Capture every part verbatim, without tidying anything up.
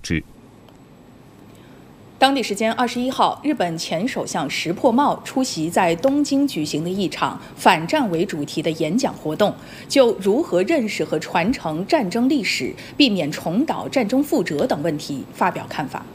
之。 当地时间二十一号，日本前首相石破茂出席在东京举行的一场反战为主题的演讲活动，就如何认识和传承战争历史、避免重蹈战争覆辙等问题发表看法。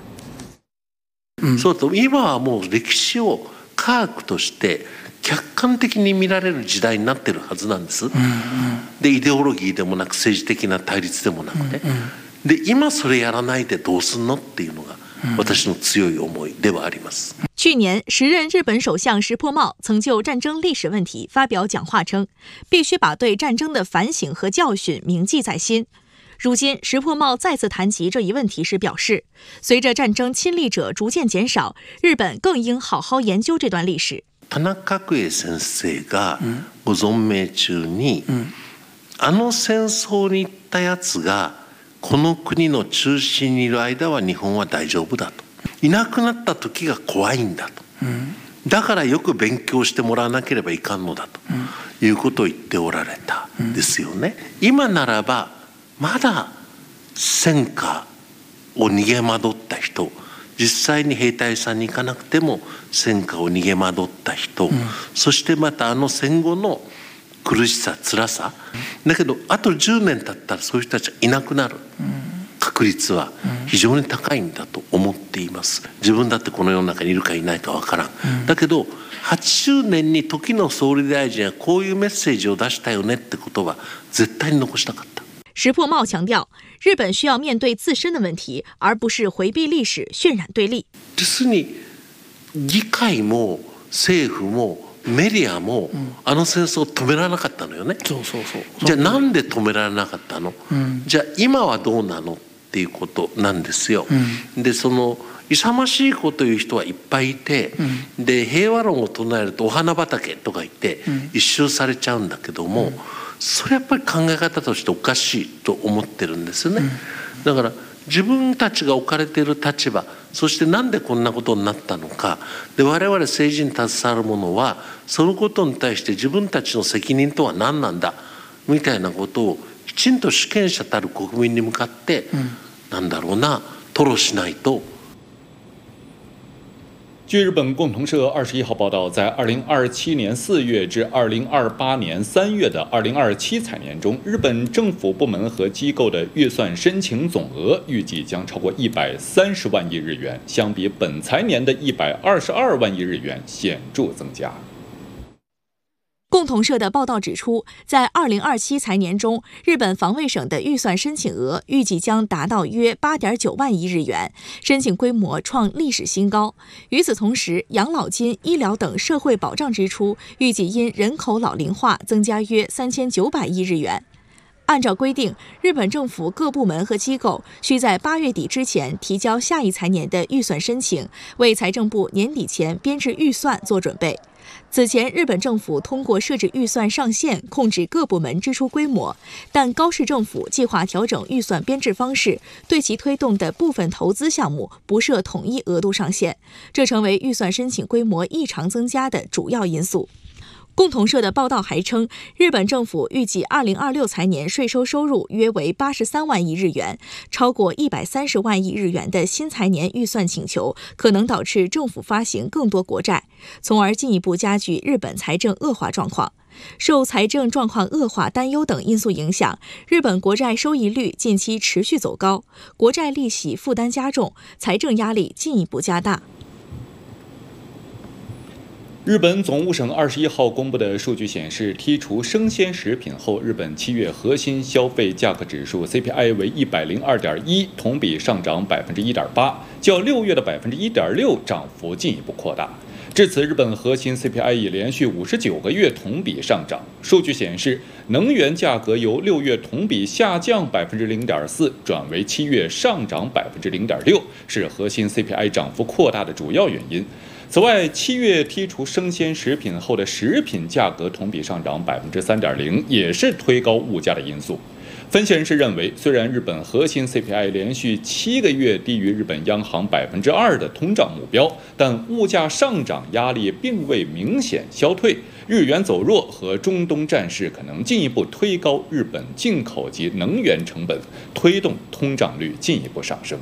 そうと今はもう歴史を科学として客観的に見られる時代になってるはずなんです。でイデオロギーでもなく政治的な対立でもなくね。で今それやらないでどうすんのっていうのが私の強い思いではあります。 去年，时任日本首相石破茂曾就战争历史问题发表讲话称，必须把对战争的反省和教训铭记在心。如今，石破茂再次谈及这一问题时表示，随着战争亲历者逐渐减少，日本更应好好研究这段历史。 田中角栄先生がご存命中に、あの戦争に行ったやつがこの国の中心にいる間は日本は大丈夫だと。いなくなった時が怖いんだと。だからよく勉強してもらわなければいかんのだということを言っておられたんですよね。今ならばまだ戦火を逃げ惑った人、実際に兵隊さんに行かなくても戦火を逃げ惑った人、うん、そしてまたあの戦後の苦しさ辛さ、だけどあとじゅうねん経ったらそういう人たちはいなくなる確率は非常に高いんだと思っています。自分だってこの世の中にいるかいないかわからん、うん、だけどはちじゅうねんに時の総理大臣はこういうメッセージを出したよねってことは絶対に残したかった。 石破茂强调，日本需要面对自身的问题，而不是回避历史、渲染对立。 実に議会も政府もメディアも、うん、あの戦争を止められなかったのよね。 そうそうそう。 じゃあなんで止められなかったの？うん、じゃあ今はどうなのっていうことなんですよ。うん、でその勇ましい子という人はいっぱいいて、うん、で平和論を唱えるとお花畑とか言って、うん、一周されちゃうんだけども。うんそれやっぱり考え方としておかしいと思ってるんですよね、うん、だから自分たちが置かれている立場、そしてなんでこんなことになったのかで、我々政治に携わる者はそのことに対して自分たちの責任とは何なんだみたいなことをきちんと主権者たる国民に向かって、うん、なんだろうな吐露しないと。 据日本共同社二十一号报道，在二零二七年四月至二零二八年三月的二零二七财年中，日本政府部门和机构的预算申请总额预计将超过一百三十万亿日元，相比本财年的一百二十二万亿日元显著增加。 共同社的报道指出，在二零二七财年中，日本防卫省的预算申请额预计将达到约八点九万亿日元，申请规模创历史新高。与此同时，养老金、医疗等社会保障支出预计因人口老龄化增加约三千九百亿日元。按照规定，日本政府各部门和机构需在八月底之前提交下一财年的预算申请，为财政部年底前编制预算做准备。此前，日本政府通过设置预算上限控制各部门支出规模，但高市政府计划调整预算编制方式，对其推动的部分投资项目不设统一额度上限，这成为预算申请规模异常增加的主要因素。共同社的报道还称，日本政府预计二零二六财年税收收入约为八十三万亿日元，超过一百三十万亿日元的新财年预算请求可能导致政府发行更多国债，从而进一步加剧日本财政恶化状况。受财政状况恶化担忧等因素影响，日本国债收益率近期持续走高，国债利息负担加重，财政压力进一步加大。 日本总务省二十一号公布的数据显示，剔除生鲜食品后，日本七月核心消费价格指数 C P I 为一百零二点一，同比上涨百分之一点八，较六月的百分之一点六涨幅进一步扩大。至此，日本核心 C P I 已连续五十九个月同比上涨。数据显示，能源价格由六月同比下降百分之零点四，转为七月上涨百分之零点六，是核心 C P I 涨幅扩大的主要原因。此外，七月剔除生鲜食品后的食品价格同比上涨百分之三点零，也是推高物价的因素。分析人士认为，虽然日本核心 C P I 连续七个月低于日本央行百分之二的通胀目标，但物价上涨压力并未明显消退，日元走弱和中东战事可能进一步推高日本进口及能源成本，推动通胀率进一步上升。